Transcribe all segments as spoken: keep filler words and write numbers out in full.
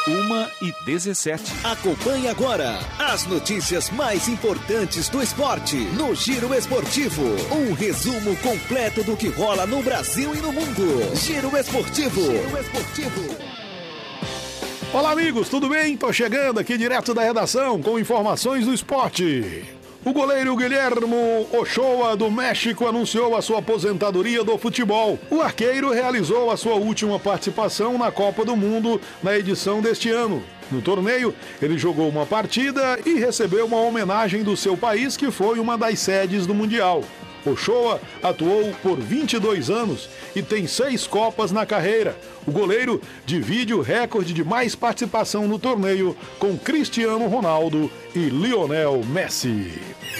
uma e dezessete. Acompanhe agora as notícias mais importantes do esporte no Giro Esportivo. Um resumo completo do que rola no Brasil e no mundo. Giro Esportivo. Giro Esportivo. Olá, amigos, tudo bem? Tô chegando aqui direto da redação com informações do esporte. O goleiro Guilhermo Ochoa, do México, anunciou a sua aposentadoria do futebol. O arqueiro realizou a sua última participação na Copa do Mundo na edição deste ano. No torneio, ele jogou uma partida e recebeu uma homenagem do seu país, que foi uma das sedes do Mundial. Ochoa atuou por vinte e dois anos e tem seis Copas na carreira. O goleiro divide o recorde de mais participação no torneio com Cristiano Ronaldo e Lionel Messi.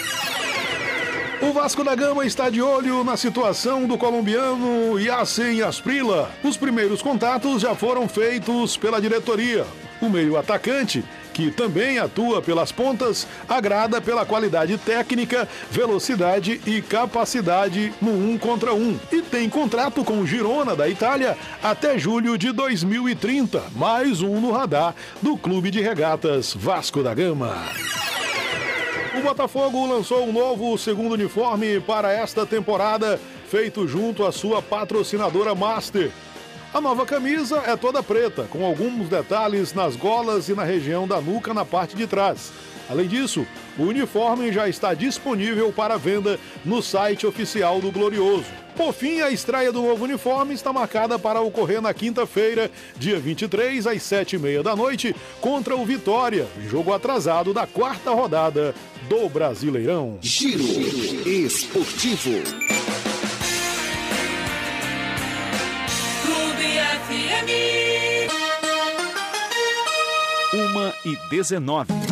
O Vasco da Gama está de olho na situação do colombiano Yacine Asprilla. Os primeiros contatos já foram feitos pela diretoria. O meio-atacante, que também atua pelas pontas, agrada pela qualidade técnica, velocidade e capacidade no um contra um. E tem contrato com o Girona da Itália até julho de dois mil e trinta. Mais um no radar do Clube de Regatas Vasco da Gama. O Botafogo lançou um novo segundo uniforme para esta temporada, feito junto à sua patrocinadora Master. A nova camisa é toda preta, com alguns detalhes nas golas e na região da nuca na parte de trás. Além disso, o uniforme já está disponível para venda no site oficial do Glorioso. Por fim, a estreia do novo uniforme está marcada para ocorrer na quinta-feira, dia vinte e três, às sete e meia da noite, contra o Vitória, jogo atrasado da quarta rodada do Brasileirão. Giro Esportivo. uma e dezenove.